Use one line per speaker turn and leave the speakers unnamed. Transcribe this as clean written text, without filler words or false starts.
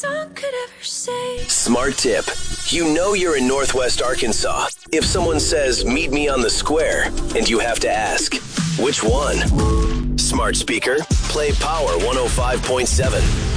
Song could ever say.
Smart tip. You know you're in Northwest Arkansas if someone says, meet me on the square, and you have to ask, which one? Smart speaker, play Power 105.7.